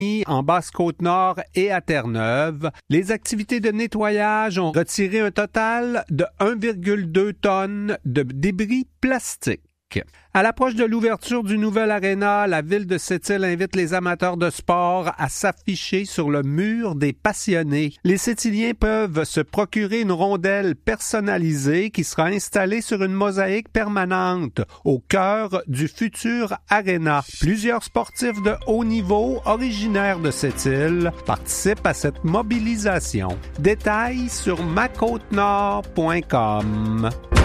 en Basse-Côte-Nord et à Terre-Neuve. Les activités de nettoyage ont retiré un total de 1,2 tonnes de débris plastiques. À l'approche de l'ouverture du nouvel aréna, la ville de Sept-Îles invite les amateurs de sport à s'afficher sur le mur des passionnés. Les Sept-Îliens peuvent se procurer une rondelle personnalisée qui sera installée sur une mosaïque permanente au cœur du futur aréna. Plusieurs sportifs de haut niveau originaires de Sept-Îles participent à cette mobilisation. Détails sur macôtenord.com.